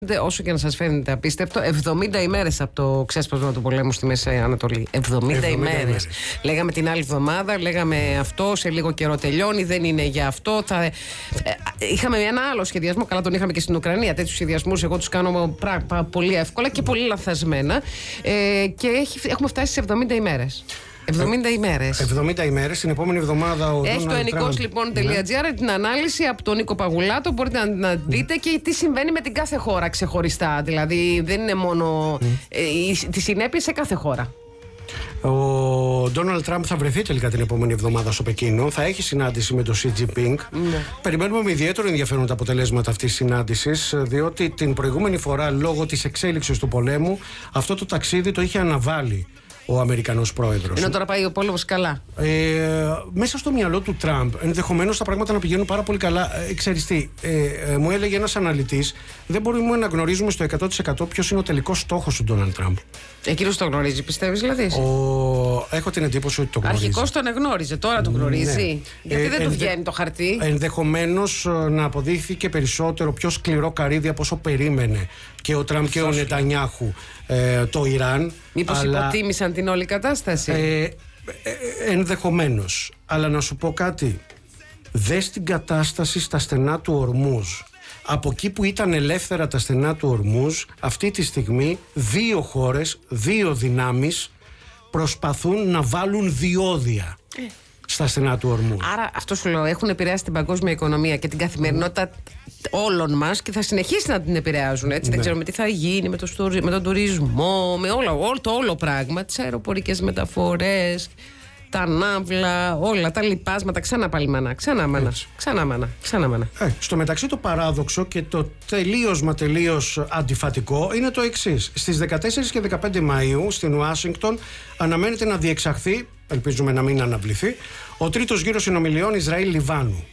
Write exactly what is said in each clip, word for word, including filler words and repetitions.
Όσο και να σας φαίνεται απίστευτο, εβδομήντα ημέρες από το ξέσπασμα του πολέμου στη Μέση Ανατολή. εβδομήντα ημέρες. Λέγαμε την άλλη εβδομάδα, λέγαμε αυτό, σε λίγο καιρό τελειώνει, δεν είναι για αυτό. Θα... Είχαμε ένα άλλο σχεδιασμό, καλά τον είχαμε και στην Ουκρανία. Τέτοιους σχεδιασμούς εγώ τους κάνω πράγμα πολύ εύκολα και πολύ λανθασμένα. Ε, και έχει, έχουμε φτάσει σε εβδομήντα ημέρες. εβδομήντα ημέρες. εβδομήντα ημέρες. Την επόμενη εβδομάδα ο Έχει το ενικός λοιπόν .gr την ανάλυση από τον Νίκο Παγουλάτο. Μπορείτε να, να δείτε και τι συμβαίνει με την κάθε χώρα ξεχωριστά. Δηλαδή δεν είναι μόνο mm. ε, τη συνέπειες σε κάθε χώρα. Ο Ντόναλντ Τραμπ θα βρεθεί τελικά την επόμενη εβδομάδα στο Πεκίνο. Θα έχει συνάντηση με τον Σι Τζινπίνγκ. Ναι. Περιμένουμε με ιδιαίτερο ενδιαφέρον τα αποτελέσματα αυτής της συνάντησης, διότι την προηγούμενη φορά, λόγω της εξέλιξης του πολέμου, αυτό το ταξίδι το είχε αναβάλει ο Αμερικανός πρόεδρος. Ενώ τώρα πάει ο πόλεμος καλά. Ε, μέσα στο μυαλό του Τραμπ, ενδεχομένως τα πράγματα να πηγαίνουν πάρα πολύ καλά. Ε, ξέρεις τι, ε, ε, μου έλεγε ένας αναλυτής, δεν μπορούμε να γνωρίζουμε στο εκατό τοις εκατό ποιος είναι ο τελικός στόχος του Ντόναλντ Τραμπ. Εκείνος το γνωρίζει, πιστεύεις δηλαδή? Ο... Έχω την εντύπωση ότι το γνωρίζει. Αρχικώς τον εγνώριζε, τώρα τον γνωρίζει. Ναι. Γιατί ε, δεν ενδε... του βγαίνει το χαρτί. Ενδεχομένως να αποδείχθηκε περισσότερο πιο σκληρό καρύδι από όσο περίμενε και ο Τραμπ και ο Νετανιάχου ε, το Ιράν. Μήπως αλλά... υποτίμησαν την όλη κατάσταση? Ε, ε, ενδεχομένως. Αλλά να σου πω κάτι. Δες την κατάσταση στα στενά του Ορμούζ. Από εκεί που ήταν ελεύθερα τα στενά του Ορμούζ, αυτή τη στιγμή δύο χώρες, δύο δυνάμεις προσπαθούν να βάλουν διόδια ε. στα στενά του Ορμούζ. Άρα αυτό σου λέω, έχουν επηρεάσει την παγκόσμια οικονομία και την καθημερινότητα mm. όλων μας και θα συνεχίσει να την επηρεάζουν, έτσι. Ναι. Δεν ξέρουμε τι θα γίνει με, το, με τον τουρισμό, με όλο, όλο το όλο πράγμα, τις αεροπορικές μεταφορές, τα ναύλα, όλα τα λοιπάσματα. Ξανά πάλι μάνα, ξανά μάνα, ξανά μάνα, ξανά μάνα. Ε, στο μεταξύ το παράδοξο και το τελείως μα τελείως αντιφατικό είναι το εξής. Στις δεκατέσσερις και δεκαπέντε Μαΐου στην Ουάσιγκτον αναμένεται να διεξαχθεί, ελπίζουμε να μην αναβληθεί, ο τρίτος γύρος συνομιλιών Ισραήλ-Λιβάνου.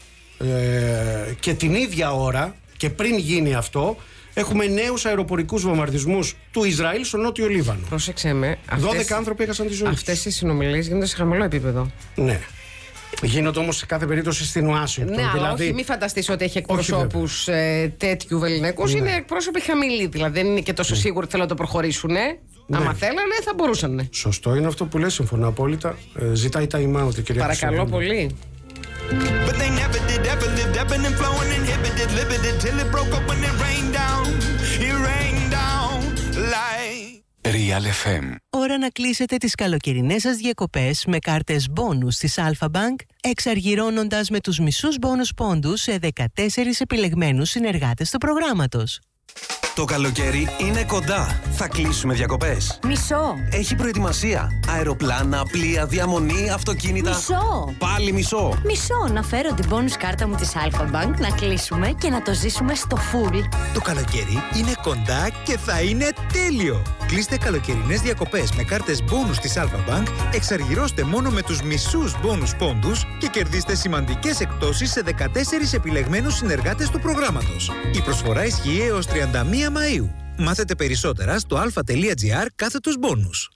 Ε, και την ίδια ώρα και πριν γίνει αυτό, έχουμε νέους αεροπορικούς βομβαρδισμούς του Ισραήλ στο νότιο Λίβανο. Πρόσεξε με. Αυτές, δώδεκα άνθρωποι έχασαν τη ζωή τους. Αυτές οι συνομιλίες γίνονται σε χαμηλό επίπεδο. Ναι. Γίνονται όμως σε κάθε περίπτωση στην Ουάσιγκτον. Ναι, δηλαδή... αλλά όχι, μην φανταστείς ότι έχει εκπροσώπους ε, τέτοιου βεληνικούς. Ναι. Είναι εκπρόσωποι χαμηλοί. Δηλαδή δεν είναι και τόσο σίγουροι ότι θέλουν να το προχωρήσουν. Ε. Ναι. Άμα θέλανε, θα μπορούσαν. Σωστό είναι αυτό που λες, συμφωνώ απόλυτα. Ε, ζητάει time out η κυρία. Παρακαλώ πολύ. But they never did, ever lived, ebbing and flowing, inhibited, limited, till it broke up when it rained down, it rained down like... Real εφ εμ. Ώρα να κλείσετε τις καλοκαιρινές σας διακοπές με κάρτες μπόνους της Alpha Bank, εξαργυρώνοντας με τους μισούς μπόνους πόντους σε δεκατέσσερις επιλεγμένους συνεργάτες του προγράμματος. Το καλοκαίρι είναι κοντά. Θα κλείσουμε διακοπές. Μισό. Έχει προετοιμασία. Αεροπλάνα, πλοία, διαμονή, αυτοκίνητα. Μισό. Πάλι μισό. Μισό. Να φέρω την bonus κάρτα μου της Alpha Bank, να κλείσουμε και να το ζήσουμε στο full. Το καλοκαίρι είναι κοντά και θα είναι τέλειο. Κλείστε καλοκαιρινές διακοπές με κάρτες bonus της Alpha Bank, εξαργυρώστε μόνο με τους μισούς bonus πόντους και κερδίστε σημαντικές εκπτώσεις σε δεκατέσσερις επιλεγμένους συνεργάτες του προγράμματος. Η προσφορά ισχύει έως τριάντα μία Μαΐου. Μάθετε περισσότερα στο alpha.gr κάθετος bonus.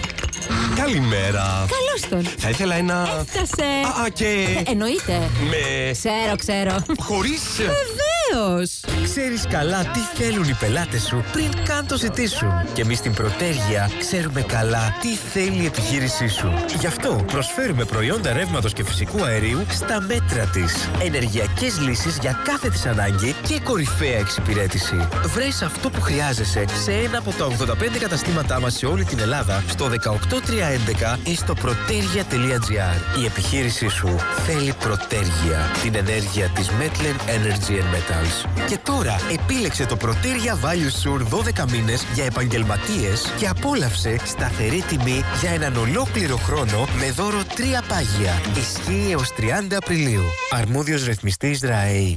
Καλημέρα. Καλώς τον. Θα ήθελα ένα... Έφτασε. Α, και... Ε, εννοείται. Με... Ξέρω, ξέρω. Χωρίς... Βεβαίως. Ξέρεις καλά τι θέλουν οι πελάτες σου πριν καν το ζητήσουν. Και εμείς στην Πρωτέργεια ξέρουμε καλά τι θέλει η επιχείρησή σου. Γι' αυτό προσφέρουμε προϊόντα ρεύματος και φυσικού αερίου στα μέτρα της. Ενεργειακές λύσεις για κάθε της ανάγκη και κορυφαία εξυπηρέτηση. Βρες αυτό που χρειάζεσαι σε ένα από τα ογδόντα πέντε καταστήματά μας σε όλη την Ελλάδα, στο δεκαοκτώ τριακόσια έντεκα ή στο protergia.gr. Η επιχείρησή σου θέλει Πρωτέργεια, την ενέργεια της Metlen Energy and Metals. Και τώρα επίλεξε το Protergia Value Sur δώδεκα μήνες για επαγγελματίες και απόλαυσε σταθερή τιμή για έναν ολόκληρο χρόνο με δώρο τρία πάγια. Ισχύει έως τριάντα Απριλίου. Αρμόδιος ρυθμιστής ΡΑΕΗ.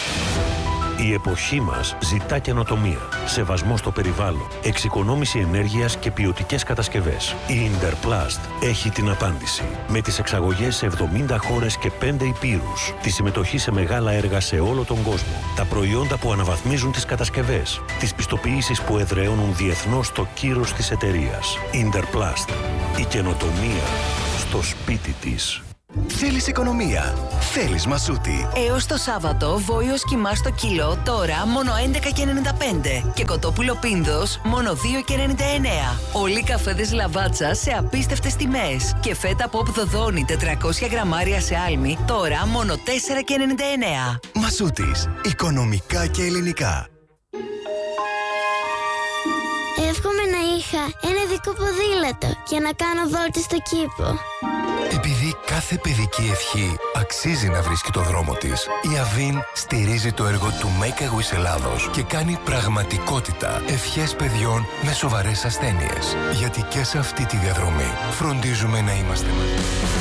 Η εποχή μας ζητά καινοτομία, σεβασμό στο περιβάλλον, εξοικονόμηση ενέργειας και ποιοτικές κατασκευές. Η Interplast έχει την απάντηση. Με τις εξαγωγές σε εβδομήντα χώρες και πέντε υπήρους, τη συμμετοχή σε μεγάλα έργα σε όλο τον κόσμο, τα προϊόντα που αναβαθμίζουν τις κατασκευές, τις πιστοποιήσεις που εδραιώνουν διεθνώς το κύρος της εταιρείας. Interplast. Η καινοτομία στο σπίτι της. Θέλεις οικονομία. Θέλεις Μασούτη. Έως το Σάββατο, βόηος κιμά στο κιλό, τώρα μόνο έντεκα και ενενήντα πέντε. Και κοτόπουλο πίνδος, μόνο δύο και ενενήντα εννέα. Όλοι οι καφέδες Λαβάτσα σε απίστευτες τιμές. Και φέτα Pop Δοδόνη τετρακόσια γραμμάρια σε άλμη, τώρα μόνο τέσσερα και ενενήντα εννέα. Μασούτης. Οικονομικά και ελληνικά. Εύχομαι να είχα ένα δικό ποδήλατο για να κάνω βόλτες στο κήπο. Επειδή κάθε παιδική ευχή αξίζει να βρίσκει το δρόμο της, η Αβίν στηρίζει το έργο του Make a Wish Ελλάδος και κάνει πραγματικότητα ευχές παιδιών με σοβαρές ασθένειες. Γιατί και σε αυτή τη διαδρομή φροντίζουμε να είμαστε μαζί.